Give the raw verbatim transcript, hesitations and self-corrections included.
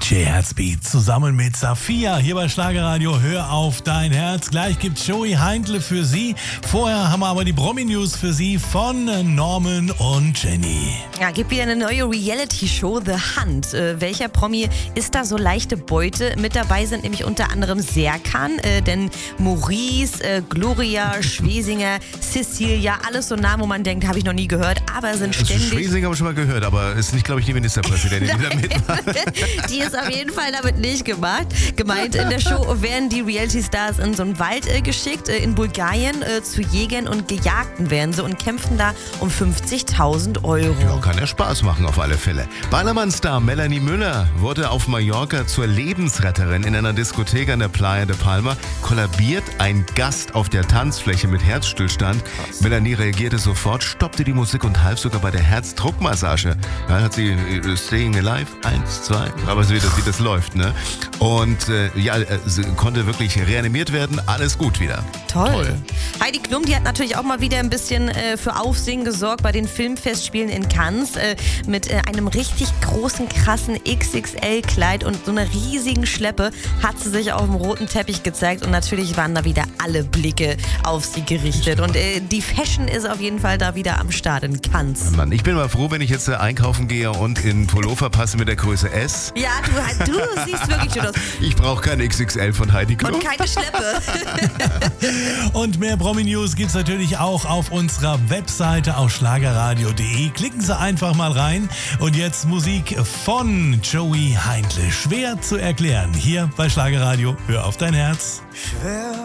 D J Herzbeat zusammen mit Safiya hier bei Schlagerradio. Hör auf dein Herz. Gleich gibt's Joey Heindle für Sie. Vorher haben wir aber die Promi-News für Sie von Norman und Jenny. Ja, gibt wieder eine neue Reality-Show, The Hunt. Äh, welcher Promi ist da so leichte Beute? Mit dabei sind nämlich unter anderem Serkan, äh, denn Maurice, äh, Gloria, Schwesinger, Cecilia, alles so Namen, wo man denkt, habe ich noch nie gehört, aber sind ständig... Schwesinger habe ich schon mal gehört, aber ist nicht, glaube ich, die Ministerpräsidentin, die da mitmacht. Die ist auf jeden Fall damit nicht gemacht. Gemeint, in der Show werden die Reality-Stars in so einen Wald äh, geschickt, äh, in Bulgarien, äh, zu Jägern und Gejagten werden sie und kämpfen da um fünfzigtausend Euro. Ja, kann ja Spaß machen auf alle Fälle. Ballermann-Star Melanie Müller wurde auf Mallorca zur Lebensretterin in einer Diskothek an der Playa de Palma. Kollabiert ein Gast auf der Tanzfläche mit Herzstillstand. Krass. Melanie reagierte sofort, stoppte die Musik und half sogar bei der Herzdruckmassage. Dann hat sie uh, Staying Alive, eins, zwei, aber so wie das, wie das läuft, ne? Und äh, ja, sie konnte wirklich reanimiert werden, alles gut wieder. Toll. Toll. Heidi Klum, die hat natürlich auch mal wieder ein bisschen äh, für Aufsehen gesorgt bei den Filmfestspielen in Cannes äh, mit äh, einem richtig großen, krassen X X L-Kleid und so einer riesigen Schleppe hat sie sich auf dem roten Teppich gezeigt und natürlich waren da wieder alle Blicke auf sie gerichtet und äh, die Fashion ist auf jeden Fall da wieder am Start in Cannes. Mann, ich bin mal froh, wenn ich jetzt äh, einkaufen gehe und in Pullover passe mit der Größe S. Ja, du, du siehst wirklich gut aus. Ich brauche kein X X L von Heidi Klum. Und keine Schleppe. Und mehr Promi-News gibt's natürlich auch auf unserer Webseite auf schlagerradio punkt de. Klicken Sie einfach mal rein. Und jetzt Musik von Joey Heindle. Schwer zu erklären. Hier bei Schlagerradio. Hör auf dein Herz. Schwer